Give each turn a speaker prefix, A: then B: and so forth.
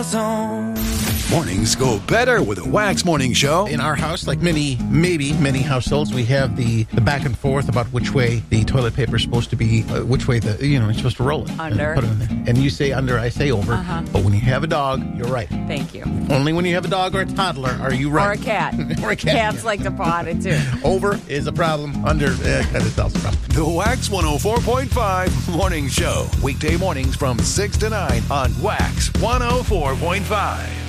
A: zone.
B: Mornings go better with a Wax Morning Show.
C: In our house, like many households, we have the back and forth about which way the toilet paper is supposed to be, which way you're supposed to roll it.
D: Under.
C: Put it in there. And you say under, I say over. But when you have a dog, you're right.
D: Thank you.
C: Only when you have a dog or a toddler are you right.
D: Or a cat.
C: Or a cat.
D: Cats like to paw it too.
C: Over is a problem. Under kind of tells a problem.
B: The Wax 104.5 Morning Show. Weekday mornings from 6 to 9 on Wax 104.5.